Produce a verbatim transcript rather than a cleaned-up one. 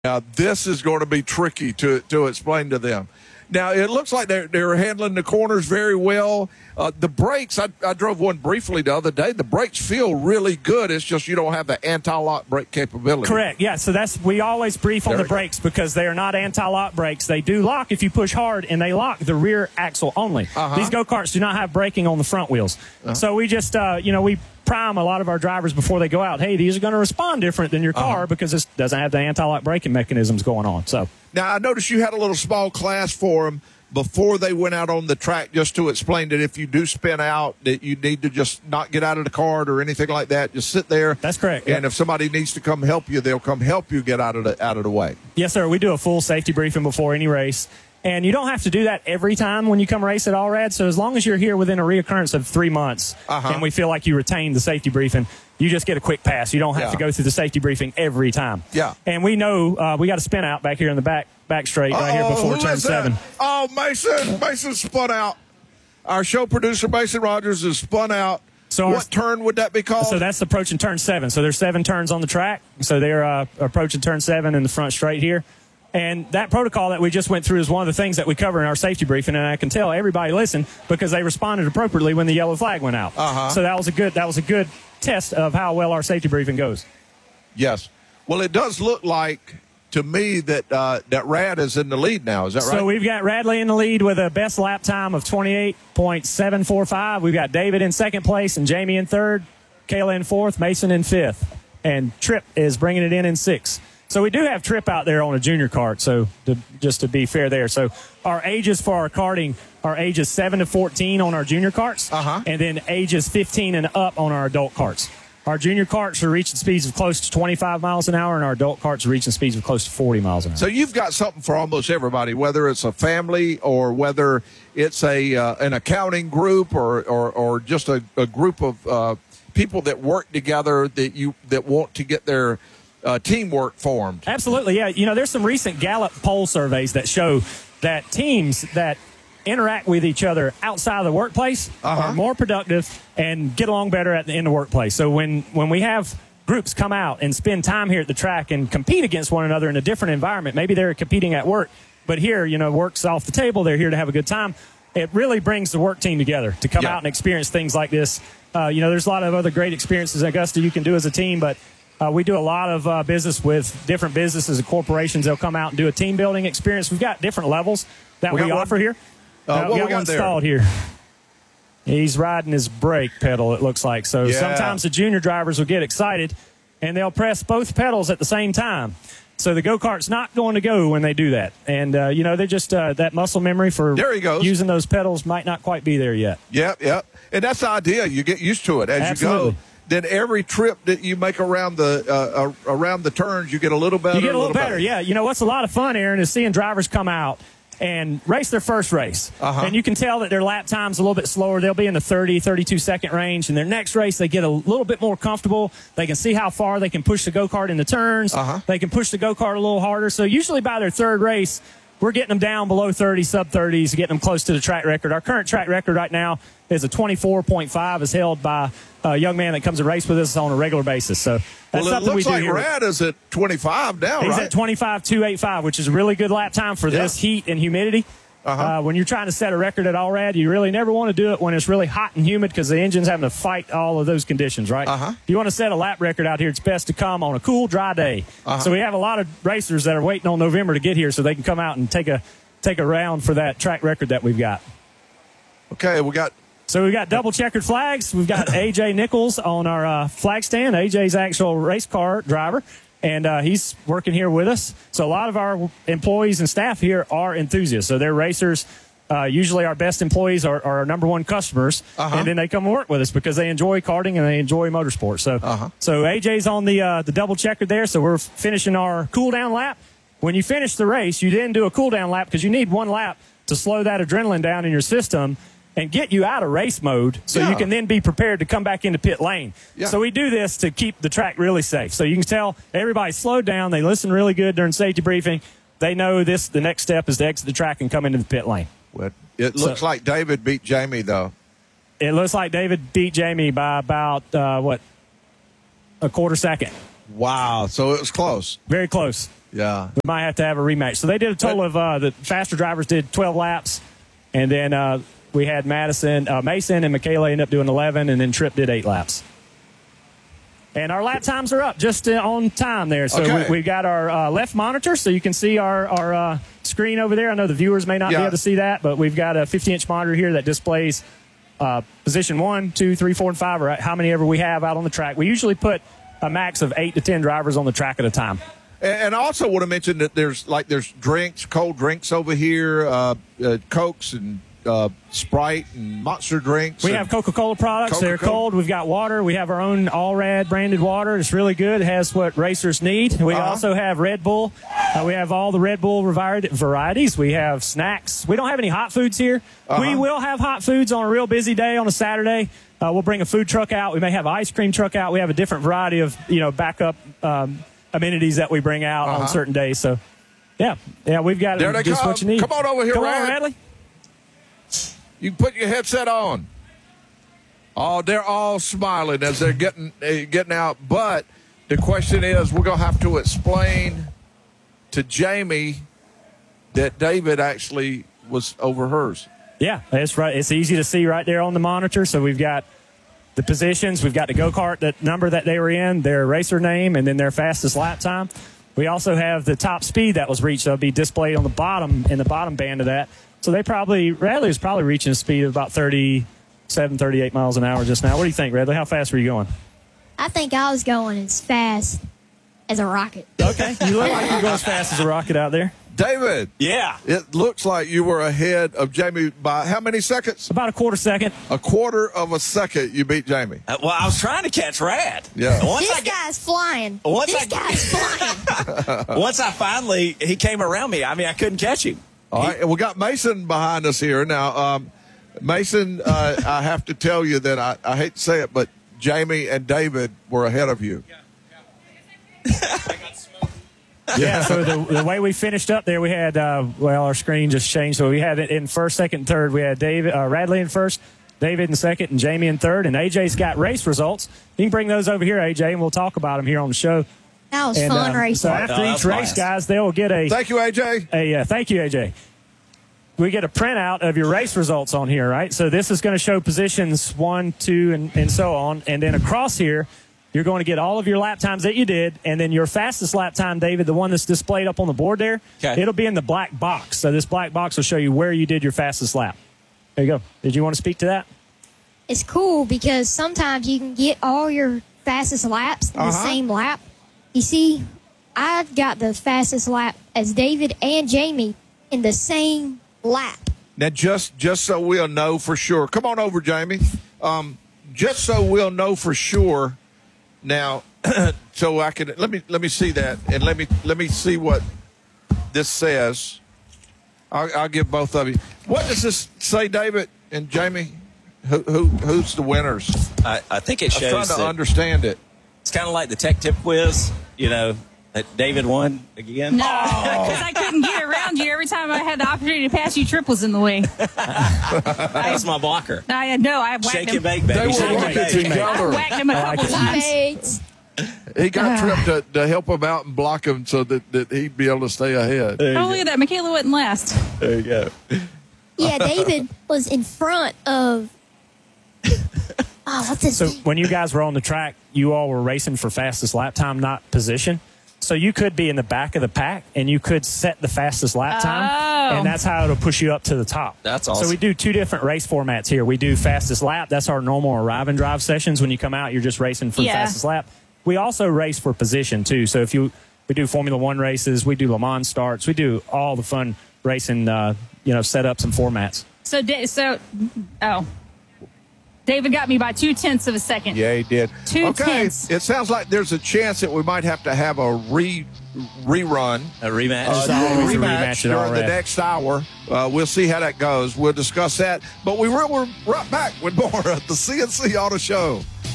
Now, this is going to be tricky to to explain to them. Now, it looks like they're, they're handling the corners very well. Uh, the brakes, I, I drove one briefly the other day. The brakes feel really good. It's just you don't have the anti-lock brake capability. Correct. Yeah, so that's we always brief on There the we go. brakes because they are not anti-lock brakes. They do lock if you push hard, and they lock the rear axle only. Uh-huh. These go-karts do not have braking on the front wheels. Uh-huh. So we just, uh, you know, we prime a lot of our drivers before they go out. Hey, these are going to respond different than your car Uh-huh. because this doesn't have the anti-lock braking mechanisms going on. So Now, I noticed you had a little small class for them before they went out on the track just to explain that if you do spin out, that you need to just not get out of the cart or anything like that. Just sit there. That's correct. And Yep. if somebody needs to come help you, they'll come help you get out of the out of the way. Yes, sir. We do a full safety briefing before any race. And you don't have to do that every time when you come race at Allrad. So as long as you're here within a reoccurrence of three months Uh-huh. and we feel like you retain the safety briefing, you just get a quick pass. You don't have Yeah. to go through the safety briefing every time. Yeah. And we know uh, we got a spin out back here in the back back straight right here Uh-oh, before who turn is that? seven. Oh, Mason. Mason spun out. Our show producer, Mason Rogers, is spun out. So our- what turn would that be called? So that's approaching turn seven. So there's seven turns on the track. So they're uh, approaching turn seven in the front straight here. And that protocol that we just went through is one of the things that we cover in our safety briefing, and I can tell everybody listened because they responded appropriately when the yellow flag went out. Uh-huh. So that was a good that was a good test of how well our safety briefing goes. Yes. Well, it does look like to me that uh, that Rad is in the lead now. Is that right? So we've got Radley in the lead with a best lap time of twenty-eight point seven four five. We've got David in second place and Jamie in third, Kayla in fourth, Mason in fifth, and Tripp is bringing it in in sixth. So we do have Tripp out there on a junior kart, so to, just to be fair there. So our ages for our karting are ages seven to fourteen on our junior karts, Uh-huh. and then ages fifteen and up on our adult karts. Our junior karts are reaching speeds of close to twenty-five miles an hour, and our adult karts are reaching speeds of close to forty miles an hour. So you've got something for almost everybody, whether it's a family or whether it's a uh, an accounting group or or, or just a, a group of uh, people that work together that you that want to get their uh, teamwork formed. Absolutely, yeah. You know, there's some recent Gallup poll surveys that show that teams that interact with each other outside of the workplace Uh-huh. are more productive and get along better at the, in the workplace. So when, when we have groups come out and spend time here at the track and compete against one another in a different environment, maybe they're competing at work, but here, you know, work's off the table. They're here to have a good time. It really brings the work team together to come Yeah. out and experience things like this. Uh, you know, there's a lot of other great experiences at Augusta you can do as a team, but Uh, we do a lot of uh, business with different businesses and corporations. They'll come out and do a team building experience. We've got different levels that We we, got one? offer here. Uh, Uh, what we we got got one there? installed here. He's riding his brake pedal, it looks like. So Yeah. sometimes the junior drivers will get excited, and they'll press both pedals at the same time. So the go-kart's not going to go when they do that. And, uh, you know, they're just uh, that muscle memory for There he goes. using those pedals might not quite be there yet. Yep, yep. And that's the idea. You get used to it as Absolutely. you go. Then every trip that you make around the uh, uh, around the turns, you get a little better. You get a little better, yeah. You know, what's a lot of fun, Aaron, is seeing drivers come out and race their first race. Uh-huh. And you can tell that their lap time's a little bit slower. They'll be in the thirty, thirty-two second range. And their next race, they get a little bit more comfortable. They can see how far they can push the go-kart in the turns. Uh-huh. They can push the go-kart a little harder. So usually by their third race, we're getting them down below thirty, sub thirties, getting them close to the track record. Our current track record right now is a twenty-four point five, is held by a young man that comes to race with us on a regular basis. So that's Well, it something we looks do like here. Rad is at twenty-five now, He's right? at twenty-five two eighty-five, which is a really good lap time for Yeah. this heat and humidity. Uh-huh. Uh, when you're trying to set a record at Allrad, you really never want to do it when it's really hot and humid because the engine's having to fight all of those conditions, right? Uh-huh. If you want to set a lap record out here, it's best to come on a cool, dry day. Uh-huh. So we have a lot of racers that are waiting on November to get here so they can come out and take a take a round for that track record that we've got. Okay, we got So we've got double checkered flags. We've got A J Nichols on our uh, flag stand. A J's actual race car driver, and uh, he's working here with us. So a lot of our employees and staff here are enthusiasts. So they're racers. Uh, usually our best employees are, are our number one customers, Uh-huh. and then they come and work with us because they enjoy karting and they enjoy motorsports. So, Uh-huh. so A J's on the uh, the double checkered there. So we're finishing our cool down lap. When you finish the race, you then do a cool down lap because you need one lap to slow that adrenaline down in your system and get you out of race mode so Yeah. you can then be prepared to come back into pit lane. Yeah. So we do this to keep the track really safe. So you can tell everybody slowed down. They listen really good during safety briefing. They know this. The next step is to exit the track and come into the pit lane. Well, it looks So- like David beat Jamie, though. It looks like David beat Jamie by about, uh, what, a quarter second. Wow. So it was close. Very close. Yeah. We might have to have a rematch. So they did a total of uh, the faster drivers did twelve laps, and then uh, we had Madison, uh, Mason, and Michaela end up doing eleven, and then Tripp did eight laps. And our lap times are up just uh, on time there. So Okay. we, we got our uh, left monitor, so you can see our, our uh, screen over there. I know the viewers may not Yeah. be able to see that, but we've got a fifty-inch monitor here that displays uh, position one, two, three, four, and five, or how many ever we have out on the track. We usually put a max of eight to ten drivers on the track at a time. And I also want to mention that there's like there's drinks, cold drinks over here, uh, uh, Cokes and uh, Sprite and Monster drinks. We and have Coca-Cola products. They're Coca-Cola. cold. We've got water. We have our own Allrad branded water. It's really good. It has what racers need. We Uh-huh. also have Red Bull. Uh, we have all the Red Bull vari- varieties. We have snacks. We don't have any hot foods here. Uh-huh. We will have hot foods on a real busy day on a Saturday. Uh, we'll bring a food truck out. We may have an ice cream truck out. We have a different variety of, you know, backup um, amenities that we bring out Uh-huh. on certain days. So, yeah. Yeah, we've got There they just come. what you need. Come on over here, Come Rad. on, Radley. You can put your headset on. Oh, they're all smiling as they're getting uh, getting out. But the question is, we're going to have to explain to Jamie that David actually was over hers. Yeah, that's right. It's easy to see right there on the monitor. So we've got the positions, we've got the go-kart that number that they were in, their racer name, and then their fastest lap time. We also have the top speed that was reached. That'll be displayed on the bottom, in the bottom band of that. So they probably, Radley was probably reaching a speed of about thirty-seven, thirty-eight miles an hour just now. What do you think, Radley? How fast were you going? I think I was going as fast as a rocket. Okay, you look like you're going as fast as a rocket out there. David, Yeah. it looks like you were ahead of Jamie by how many seconds? About a quarter second. A quarter of a second you beat Jamie. Uh, well, I was trying to catch Rad. Yeah. Once This I get, guy's flying. Once this I- guy's flying. once I finally he came around me, I mean, I couldn't catch him. All right, and we got Mason behind us here. Now, um, Mason, uh, I have to tell you that I, I hate to say it, but Jamie and David were ahead of you. Yeah, so the, the way we finished up there, we had, uh, well, our screen just changed. So we had it in first, second, third. We had David, uh, Radley in first, David in second, and Jamie in third. And A J's got race results. You can bring those over here, A J, and we'll talk about them here on the show. That was And, fun um, racing. So after Oh, each that's race, nice. guys, they'll get a, Thank you, A J. a uh, thank you, A J. We get a printout of your race results on here, right? So this is going to show positions one, two, and, and so on. And then across here, you're going to get all of your lap times that you did, and then your fastest lap time, David, the one that's displayed up on the board there, Okay. it'll be in the black box. So this black box will show you where you did your fastest lap. There you go. Did you want to speak to that? It's cool because sometimes you can get all your fastest laps in the Uh-huh. same lap. You see, I got the fastest lap as David and Jamie in the same lap. Now, just just so we'll know for sure. Come on over, Jamie. Um, just so we'll know for sure. Now, so I can let me let me see that, and let me let me see what this says. I'll, I'll give both of you. What does this say, David and Jamie? Who, who who's the winners? I, I think it I'm shows trying to that understand it. it's kind of like the tech tip quiz, you know, that David won again. No, because I couldn't get around you. Every time I had the opportunity to pass you, Tripp was in the way. That's my blocker. I had no, I whacked Shake him. and bake, baby. They were Shake and working bake. together. I whacked him a I couple like it. times. Teammates. He got Tripp to, to help him out and block him so that, that he'd be able to stay ahead. Oh, look at that. Michaela wouldn't last. There you go. Yeah, David was in front of. Oh, what's his So name? when you guys were on the track, you all were racing for fastest lap time, not position. So you could be in the back of the pack, and you could set the fastest lap time, Oh. and that's how it'll push you up to the top. That's So awesome. we do two different race formats here. We do fastest lap. That's our normal arrive and drive sessions. When you come out, you're just racing for Yeah. fastest lap. We also race for position, too. So if you we do Formula One races, we do Le Mans starts, we do all the fun racing, uh, you know, setups and formats. So, Da- so, oh. David got me by two tenths of a second. Yeah, he did. Two okay, tenths. it sounds like there's a chance that we might have to have a re rerun. A rematch. It's Uh, always a rematch rematch at during the Allred. next hour. Uh, we'll see how that goes. We'll discuss that. But we will, we're right back with more of the C N C Auto Show.